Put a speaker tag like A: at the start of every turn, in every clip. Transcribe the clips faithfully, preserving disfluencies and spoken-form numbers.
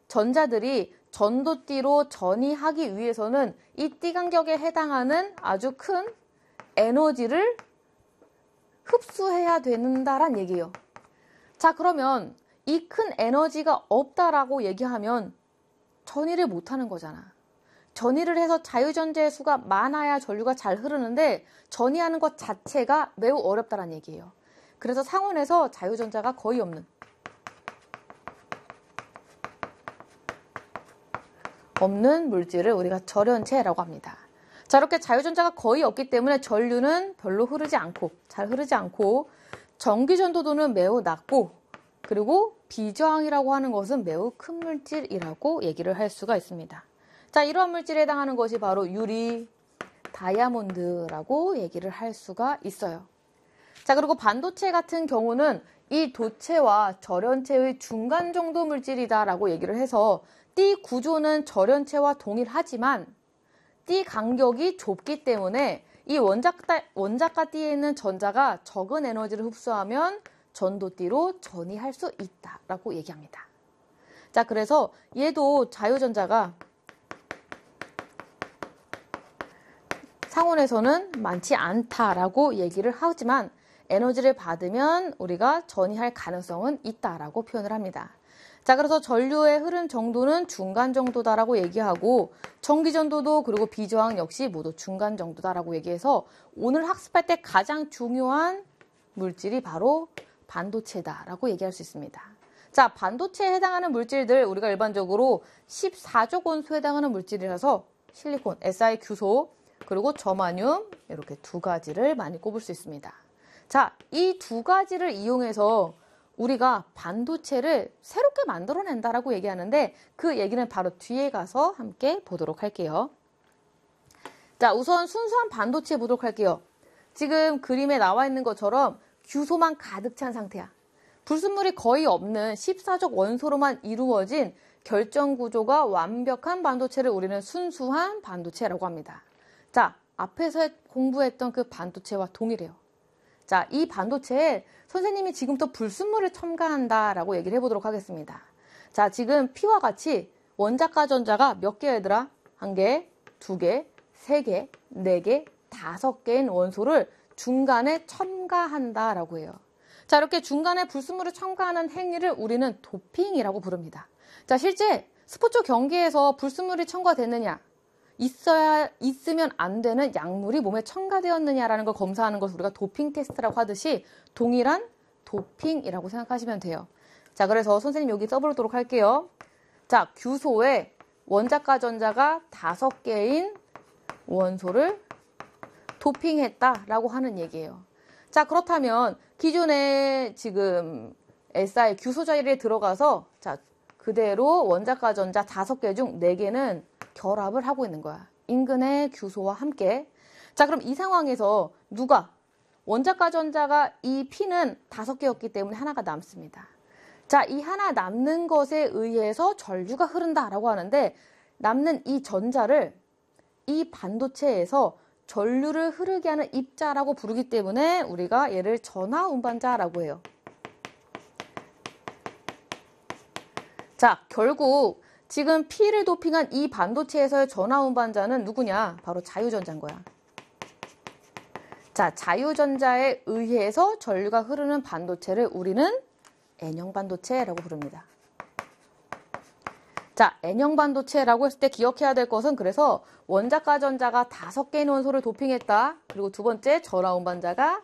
A: 전자들이 전도띠로 전이하기 위해서는 이 띠 간격에 해당하는 아주 큰 에너지를 흡수해야 된다란 얘기예요. 자, 그러면 이 큰 에너지가 없다라고 얘기하면 전이를 못하는 거잖아. 전이를 해서 자유전자의 수가 많아야 전류가 잘 흐르는데 전이하는 것 자체가 매우 어렵다는 얘기예요. 그래서 상온에서 자유전자가 거의 없는 없는 물질을 우리가 절연체라고 합니다. 자, 이렇게 자유전자가 거의 없기 때문에 전류는 별로 흐르지 않고 잘 흐르지 않고 전기전도도는 매우 낮고 그리고 비저항이라고 하는 것은 매우 큰 물질이라고 얘기를 할 수가 있습니다. 자, 이러한 물질에 해당하는 것이 바로 유리, 다이아몬드라고 얘기를 할 수가 있어요. 자, 그리고 반도체 같은 경우는 이 도체와 절연체의 중간 정도 물질이다라고 얘기를 해서 띠 구조는 절연체와 동일하지만 띠 간격이 좁기 때문에 이 원자가, 원자가 띠에 있는 전자가 적은 에너지를 흡수하면 전도띠로 전이할 수 있다라고 얘기합니다. 자, 그래서 얘도 자유전자가 상온에서는 많지 않다라고 얘기를 하지만 에너지를 받으면 우리가 전이할 가능성은 있다라고 표현을 합니다. 자, 그래서 전류의 흐름 정도는 중간 정도다라고 얘기하고 전기전도도 그리고 비저항 역시 모두 중간 정도다라고 얘기해서 오늘 학습할 때 가장 중요한 물질이 바로 반도체다라고 얘기할 수 있습니다. 자, 반도체에 해당하는 물질들 우리가 일반적으로 십사족 원소에 해당하는 물질이라서 실리콘, 에스아이 규소, 그리고 저마늄 이렇게 두 가지를 많이 꼽을 수 있습니다. 자, 이 두 가지를 이용해서 우리가 반도체를 새롭게 만들어낸다라고 얘기하는데 그 얘기는 바로 뒤에 가서 함께 보도록 할게요. 자, 우선 순수한 반도체 보도록 할게요. 지금 그림에 나와 있는 것처럼 규소만 가득 찬 상태야. 불순물이 거의 없는 십사족 원소로만 이루어진 결정 구조가 완벽한 반도체를 우리는 순수한 반도체라고 합니다. 자, 앞에서 공부했던 그 반도체와 동일해요. 자, 이 반도체에 선생님이 지금부터 불순물을 첨가한다라고 얘기를 해보도록 하겠습니다. 자, 지금 P와 같이 원자가 전자가 몇 개야 얘들아? 한 개, 두 개, 세 개, 네 개, 다섯 개인 원소를 중간에 첨가한다라고 해요. 자, 이렇게 중간에 불순물을 첨가하는 행위를 우리는 도핑이라고 부릅니다. 자, 실제 스포츠 경기에서 불순물이 첨가됐느냐? 있어야, 있으면 안 되는 약물이 몸에 첨가되었느냐라는 걸 검사하는 것을 우리가 도핑 테스트라고 하듯이 동일한 도핑이라고 생각하시면 돼요. 자, 그래서 선생님 여기 써보도록 할게요. 자, 규소에 원자가 전자가 다섯 개인 원소를 도핑했다라고 하는 얘기예요. 자, 그렇다면 기존에 지금 에스아이 규소 자리에 들어가서 자, 그대로 원자가 전자 다섯 개 중 네 개는 결합을 하고 있는 거야. 인근의 규소와 함께. 자, 그럼 이 상황에서 누가? 원자가 전자가 이 P는 다섯 개였기 때문에 하나가 남습니다. 자, 이 하나 남는 것에 의해서 전류가 흐른다라고 하는데 남는 이 전자를 이 반도체에서 전류를 흐르게 하는 입자라고 부르기 때문에 우리가 얘를 전하 운반자라고 해요. 자, 결국 지금 P를 도핑한 이 반도체에서의 전하 운반자는 누구냐? 바로 자유전자인 거야. 자, 자유전자에 의해서 전류가 흐르는 반도체를 우리는 N형 반도체라고 부릅니다. 자, N형 반도체라고 했을 때 기억해야 될 것은 그래서 원자가 전자가 다섯 개인 원소를 도핑했다. 그리고 두 번째 전하 운반자가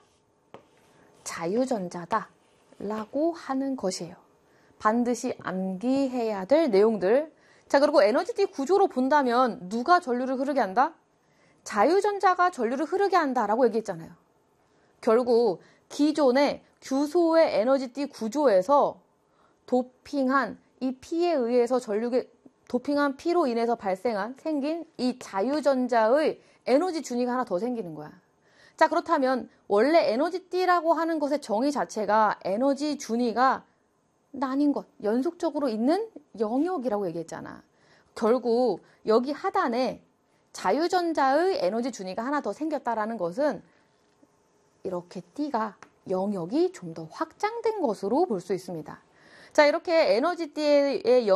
A: 자유전자다 라고 하는 것이에요. 반드시 암기해야 될 내용들. 자, 그리고 에너지띠 구조로 본다면 누가 전류를 흐르게 한다? 자유전자가 전류를 흐르게 한다라고 얘기했잖아요. 결국 기존의 규소의 에너지띠 구조에서 도핑한 이 P에 의해서 전류에 도핑한 P로 인해서 발생한 생긴 이 자유전자의 에너지 준위가 하나 더 생기는 거야. 자, 그렇다면 원래 에너지띠라고 하는 것의 정의 자체가 에너지 준위가 나뉜 것, 연속적으로 있는 영역이라고 얘기했잖아. 결국 여기 하단에 자유전자의 에너지 준위가 하나 더 생겼다라는 것은 이렇게 띠가 영역이 좀 더 확장된 것으로 볼 수 있습니다. 자, 이렇게 에너지띠의